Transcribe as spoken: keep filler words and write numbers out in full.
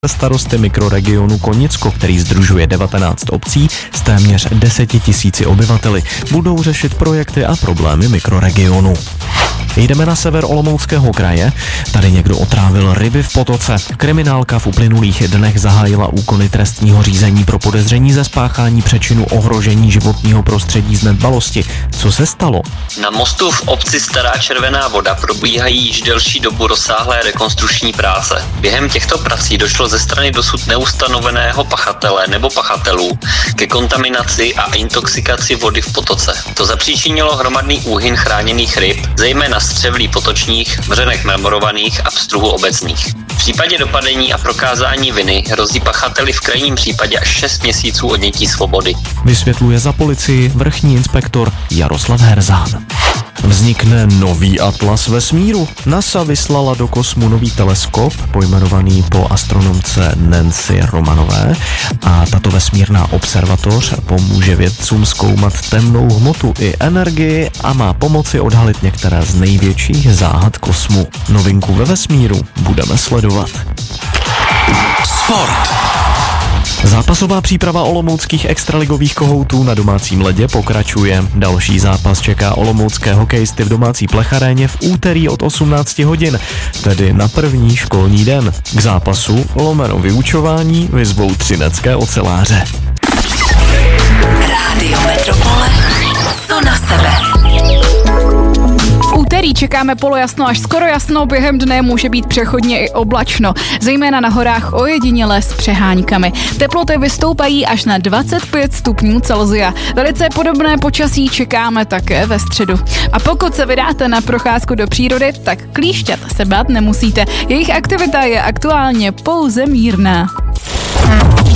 starosty mikroregionu Konicko, který sdružuje devatenáct obcí s téměř deseti tisíci obyvateli. Budou řešit projekty a problémy mikroregionu. Jdeme na sever Olomouckého kraje. Tady někdo otrávil ryby v potoce. Kriminálka v uplynulých dnech zahájila úkony trestního řízení pro podezření ze spáchání přečinu ohrožení životního prostředí z nedbalosti. Co se stalo? Na mostu v obci Stará Červená Voda probíhají již delší dobu rozsáhlé rekonstrukční práce. Během těchto prací došlo ze strany dosud neustanoveného pachatele nebo pachatelů ke kontaminaci a intoxikaci vody v potoce. To zapříčinilo hromadný úhyn chráněných ryb, zejména střevlí potočních, vřenek marmorovaných a pstruhů obecných. V případě dopadení a prokázání viny hrozí pachateli v krajním případě až šest měsíců odnětí svobody. Vysvětluje za policii vrchní inspektor Jaroslav Herzán. Vznikne nový atlas vesmíru. NASA vyslala do kosmu nový teleskop, pojmenovaný po astronomce Nancy Romanové, a tato vesmírná observatoř pomůže vědcům zkoumat temnou hmotu i energii a má pomoci odhalit některé z největších záhad kosmu. Novinku ve vesmíru budeme sledovat. Sport. Zápasová příprava olomouckých extraligových kohoutů na domácím ledě pokračuje. Další zápas čeká olomoucké hokejisty v domácí plecharéně v úterý od osmnácti hodin, tedy na první školní den. K zápasu lomeno vyučování vyzvou třinecké oceláře. Rádio Metropole. To na sebe. V úterý čekáme polojasno až skoro jasno, během dne může být přechodně i oblačno, zejména na horách ojediněle s přeháňkami. Teploty vystoupají až na dvacet pět stupňů Celsia. Velice podobné počasí čekáme také ve středu. A pokud se vydáte na procházku do přírody, tak klíšťat se bát nemusíte. Jejich aktivita je aktuálně pouze mírná.